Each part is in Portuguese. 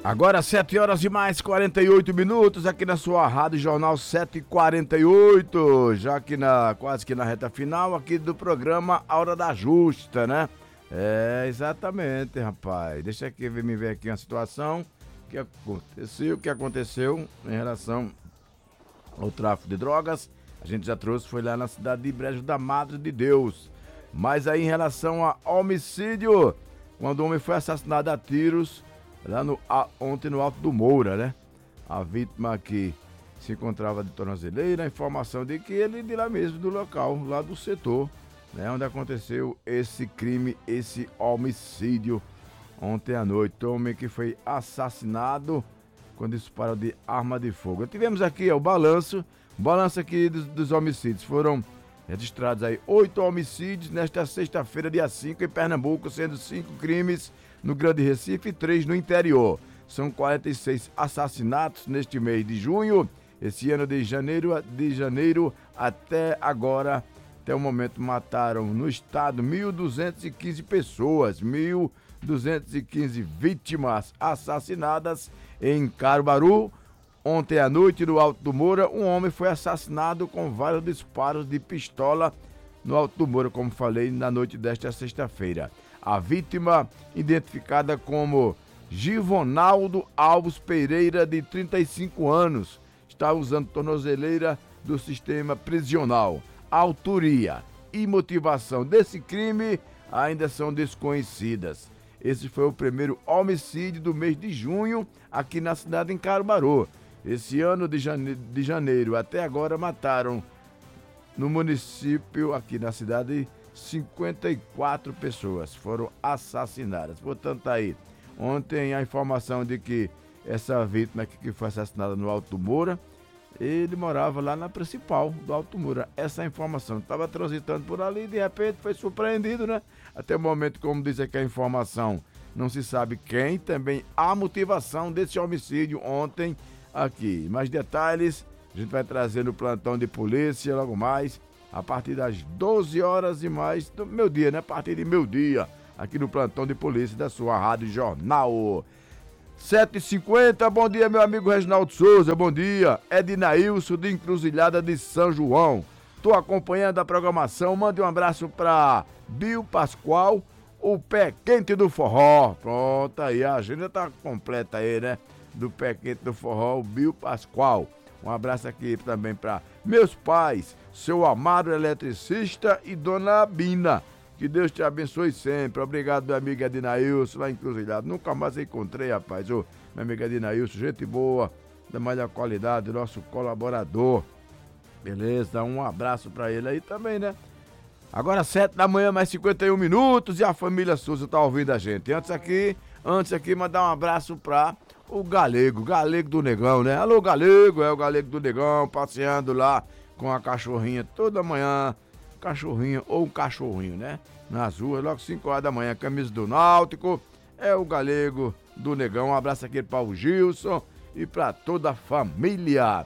Agora 7 horas e mais 48 minutos aqui na sua Rádio Jornal 7h48, já aqui quase que na reta final aqui do programa A Hora da Justa, né? Exatamente, rapaz. Deixa aqui me ver aqui uma situação que aconteceu em relação ao tráfico de drogas. A gente já trouxe, foi lá na cidade de Brejo da Madre de Deus. Mas aí em relação a homicídio, quando o homem foi assassinado a tiros lá ontem no Alto do Moura, né? A vítima aqui se encontrava de tornozeleira, a informação de que ele de lá mesmo, do local, lá do setor, né? Onde aconteceu esse crime, esse homicídio ontem à noite. O homem que foi assassinado com disparo de arma de fogo. Tivemos aqui o balanço aqui dos homicídios. Foram registrados aí 8 homicídios nesta sexta-feira, dia 5, em Pernambuco, sendo 5 crimes no Grande Recife e 3 no interior. São 46 assassinatos neste mês de junho. Esse ano de janeiro até agora, até o momento, mataram no estado 1.215 pessoas, 1.215 vítimas assassinadas em Caruaru. Ontem à noite, no Alto do Moura, um homem foi assassinado com vários disparos de pistola no Alto do Moura, como falei, na noite desta sexta-feira. A vítima, identificada como Givonaldo Alves Pereira, de 35 anos, está usando tornozeleira do sistema prisional. A autoria e motivação desse crime ainda são desconhecidas. Esse foi o primeiro homicídio do mês de junho aqui na cidade de Caruaru. Esse ano de janeiro até agora mataram no município, aqui na cidade, 54 pessoas foram assassinadas. Portanto, tá aí. Ontem a informação de que essa vítima que foi assassinada no Alto Moura, ele morava lá na principal do Alto Moura. Essa informação estava transitando por ali e de repente foi surpreendido, né? Até o momento, como diz aqui a informação, não se sabe quem, também a motivação desse homicídio ontem aqui. Mais detalhes a gente vai trazer no plantão de polícia logo mais, a partir das 12 horas e mais do meu dia, né? A partir de meu dia, aqui no plantão de polícia da sua Rádio Jornal. 7h50, bom dia, meu amigo Reginaldo Souza, bom dia. Ednailson de Encruzilhada de São João. Tô acompanhando a programação, mande um abraço pra Bio Pascoal, o pé quente do forró. Pronto, aí a agenda tá completa aí, né? Do pé quente do forró, o Bio Pascoal. Um abraço aqui também para meus pais, seu Amaro eletricista e dona Bina. Que Deus te abençoe sempre. Obrigado, meu amigo Ednailson, lá em Cruzilhado. Nunca mais encontrei, rapaz. Ô, meu amigo Ednailson, gente boa, da melhor qualidade, nosso colaborador. Beleza, um abraço para ele aí também, né? Agora 7 da manhã, mais 51 minutos, e a família Souza tá ouvindo a gente. Antes aqui, mandar um abraço pra o Galego do Negão, né? Alô, Galego, é o Galego do Negão, passeando lá com a cachorrinha toda manhã, cachorrinha ou um cachorrinho, né? Nas ruas, logo 5 horas da manhã, camisa do Náutico, é o Galego do Negão. Um abraço aqui para o Gilson e para toda a família.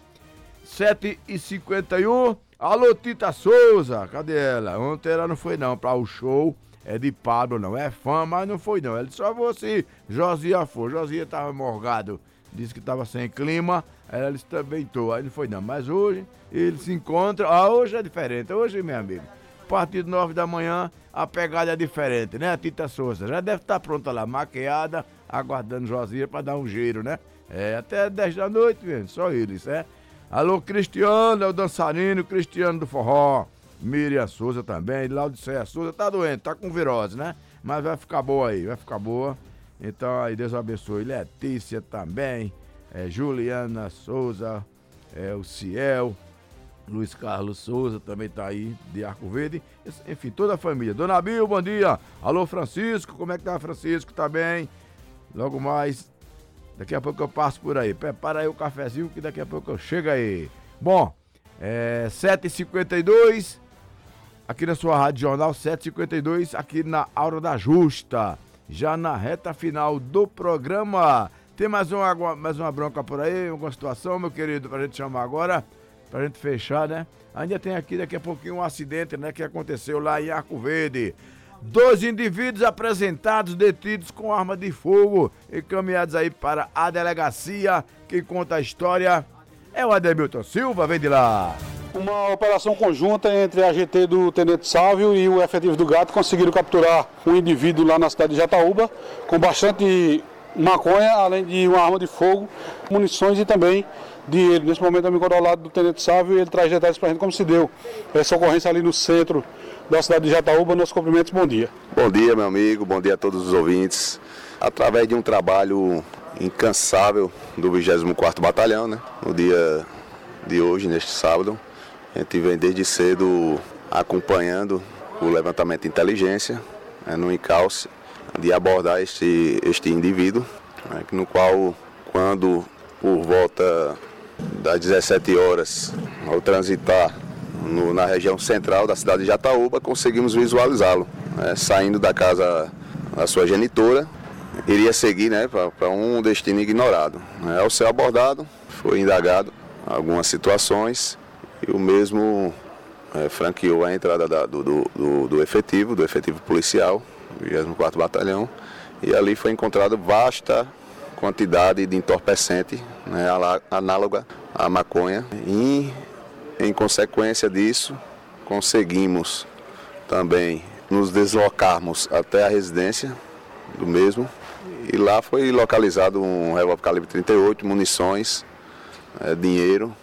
7h51, alô, Tita Souza, cadê ela? Ontem ela não foi não, para o show. É de Pablo, não é fã, mas não foi não. Ele só você, Josia foi. Josia tava morgado, disse que tava sem clima. Ela disse também tô, aí não foi não. Mas hoje ele se encontra. Hoje é diferente. Hoje, meu amigo, a partir de 9 da manhã, a pegada é diferente, né? A Tita Souza já deve estar pronta lá, maquiada, aguardando Josia pra dar um giro, né? Até 10 da noite, mesmo, só eles, né? Alô, Cristiano, é o dançarino Cristiano do forró. Miriam Souza também, Laudicéia Souza, tá doente, tá com virose, né? Mas vai ficar boa aí, vai ficar boa. Então aí Deus abençoe. Letícia também, Juliana Souza, o Ciel, Luiz Carlos Souza também tá aí, de Arco Verde. Enfim, toda a família. Dona Bil, bom dia. Alô, Francisco, como é que tá, Francisco? Tá bem? Logo mais, daqui a pouco eu passo por aí. Prepara aí o cafezinho que daqui a pouco eu chego aí. Bom, 7h52. Aqui na sua Rádio Jornal 7h52, aqui na Hora da Justa, já na reta final do programa. Tem mais uma bronca por aí, alguma situação, meu querido, pra gente chamar agora, pra gente fechar, né? Ainda tem aqui daqui a pouquinho um acidente, né, que aconteceu lá em Arco Verde. 2 indivíduos apresentados detidos com arma de fogo, encaminhados aí para a delegacia. Quem conta a história é o Ademilton Silva, vem de lá. Uma operação conjunta entre a GT do Tenente Sávio e o efetivo do Gato conseguiram capturar um indivíduo lá na cidade de Jataúba com bastante maconha, além de uma arma de fogo, munições e também dinheiro. Nesse momento eu me encontro ao lado do Tenente Sávio e ele traz detalhes para a gente como se deu essa ocorrência ali no centro da cidade de Jataúba. Nossos cumprimentos, bom dia. Bom dia, meu amigo, bom dia a todos os ouvintes. Através de um trabalho incansável do 24º Batalhão, né? No dia de hoje, neste sábado, a gente vem desde cedo acompanhando o levantamento de inteligência, no encalce, de abordar este indivíduo, no qual, quando por volta das 17 horas, ao transitar na região central da cidade de Jataúba, conseguimos visualizá-lo, saindo da casa da sua genitora, iria seguir, para um destino ignorado. Ao ser abordado, foi indagado algumas situações e o mesmo franqueou a entrada do efetivo policial, 24º Batalhão, e ali foi encontrada vasta quantidade de entorpecente, análoga à maconha, e em consequência disso conseguimos também nos deslocarmos até a residência do mesmo, e lá foi localizado um revólver calibre 38, munições, dinheiro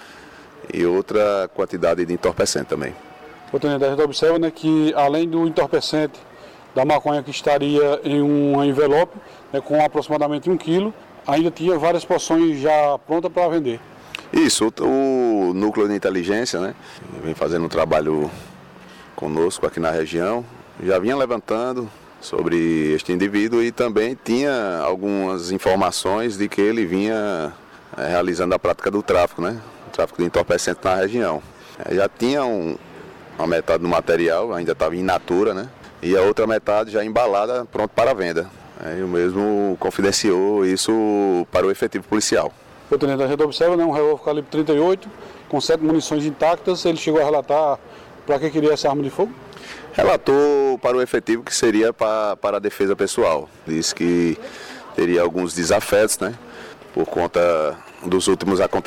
e outra quantidade de entorpecente também. A gente observa que além do entorpecente da maconha que estaria em um envelope, com aproximadamente 1 quilo, ainda tinha várias porções já prontas para vender. Isso, o núcleo de inteligência, vem fazendo um trabalho conosco aqui na região, já vinha levantando sobre este indivíduo e também tinha algumas informações de que ele vinha realizando a prática do tráfico, o tráfico de entorpecente na região. Já tinha uma metade do material, ainda estava in natura, e a outra metade já embalada, pronto para a venda. E o mesmo confidenciou isso para o efetivo policial. A gente observa um revólver calibre 38, com 7 munições intactas. Ele chegou a relatar para que queria essa arma de fogo? Relatou para o efetivo que seria para a defesa pessoal. Disse que teria alguns desafetos, por conta dos últimos acontecimentos